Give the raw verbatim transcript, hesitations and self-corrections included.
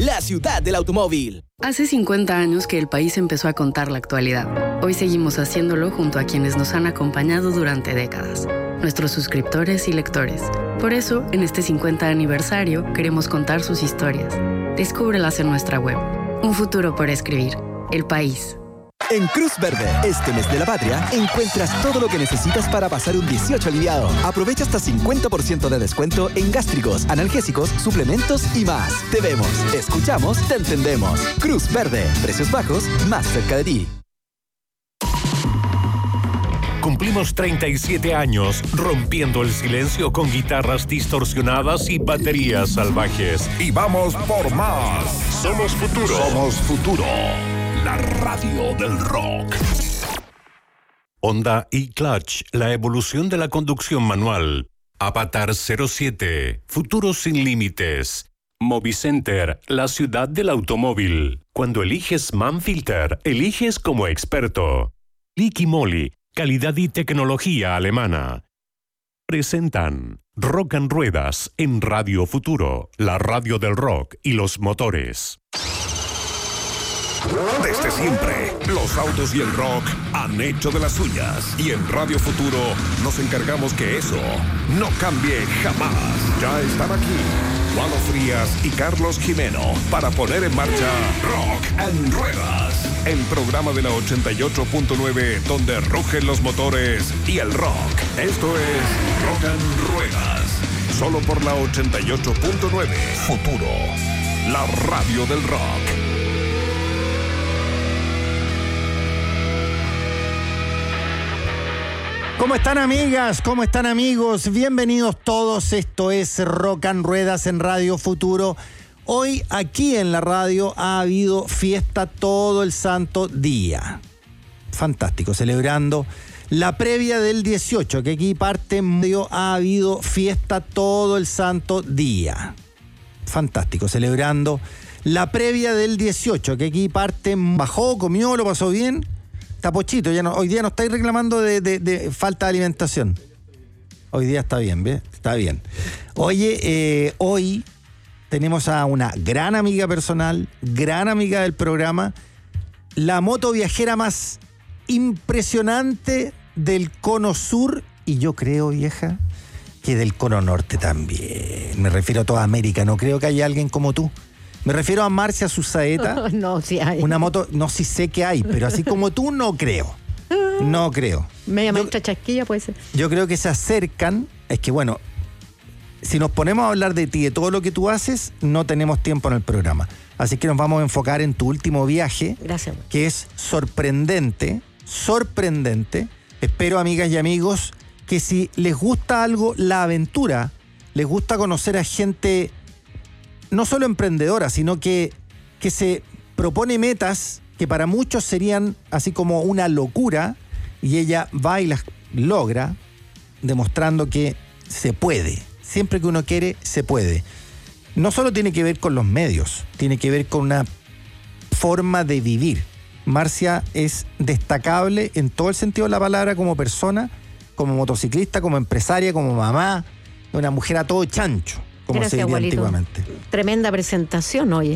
la ciudad del automóvil. Hace cincuenta años que el país empezó a contar la actualidad. Hoy seguimos haciéndolo junto a quienes nos han acompañado durante décadas, nuestros suscriptores y lectores. Por eso, en este cincuenta aniversario, queremos contar sus historias. Descúbrelas en nuestra web. Un futuro por escribir. El país. En Cruz Verde, este mes de la patria, encuentras todo lo que necesitas para pasar un dieciocho aliviado. Aprovecha hasta cincuenta por ciento de descuento en gástricos, analgésicos, suplementos y más. Te vemos, escuchamos, te entendemos. Cruz Verde, precios bajos, más cerca de ti. Cumplimos treinta y siete años rompiendo el silencio con guitarras distorsionadas y baterías salvajes. Y vamos por más. Somos Futuro. Somos Futuro. La radio del rock. Honda e-Clutch, la evolución de la conducción manual. Avatar cero siete, futuro sin límites. Movicenter, la ciudad del automóvil. Cuando eliges Manfilter, eliges como experto. Liqui Moly, calidad y tecnología alemana. Presentan Rock and Ruedas en Radio Futuro, la radio del rock y los motores. Desde siempre, los autos y el rock han hecho de las suyas. Y en Radio Futuro nos encargamos que eso no cambie jamás. Ya están aquí Juan Frías y Carlos Jimeno para poner en marcha Rock and Ruedas, el programa de la ochenta y ocho punto nueve donde rugen los motores y el rock. Esto es Rock and Ruedas, solo por la ochenta y ocho punto nueve. Futuro, la radio del rock. ¿Cómo están, amigas? ¿Cómo están, amigos? Bienvenidos todos. Esto es Rock and Ruedas en Radio Futuro. Hoy aquí en la radio ha habido fiesta todo el santo día. Fantástico, celebrando la previa del dieciocho, que aquí parte medio, ha habido fiesta todo el santo día. Fantástico, celebrando la previa del dieciocho, que aquí parte, bajó, comió, lo pasó bien. Está pochito, ya no, hoy día no estáis reclamando de, de, de falta de alimentación. Hoy día está bien, ¿ves? Está bien. Oye, eh, hoy tenemos a una gran amiga personal, gran amiga del programa, la moto viajera más impresionante del cono sur y yo creo, vieja, que del cono norte también. Me refiero a toda América, no creo que haya alguien como tú. Me refiero a Marcia Susaeta. No, sí hay. Una moto, no, sí sé que hay, pero así como tú no creo. No creo. Media yo, maestra chasquilla puede ser. Yo creo que se acercan. Es que bueno, si nos ponemos a hablar de ti, de todo lo que tú haces, no tenemos tiempo en el programa. Así que nos vamos a enfocar en tu último viaje. Gracias. Que es sorprendente, sorprendente. Espero, amigas y amigos, que si les gusta algo, la aventura, les gusta conocer a gente no solo emprendedora, sino que, que se propone metas que para muchos serían así como una locura, y ella va y las logra, demostrando que se puede. Siempre que uno quiere, se puede. No solo tiene que ver con los medios, tiene que ver con una forma de vivir. Marcia es destacable en todo el sentido de la palabra, como persona, como motociclista, como empresaria, como mamá, una mujer a todo chancho, como Gracias, se diría abuelito. antiguamente. Tremenda presentación, oye.